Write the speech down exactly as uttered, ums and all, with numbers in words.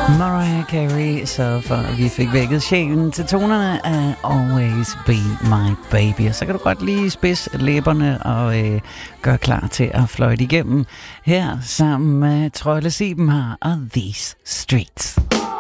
Mariah Carey, så for vi fik vækket sjælen til tonerne af Always Be My Baby. Og så kan du godt lige spidse læberne og øh, gøre klar til at fløjte igennem her sammen med Troels Sibenhaar og These Streets.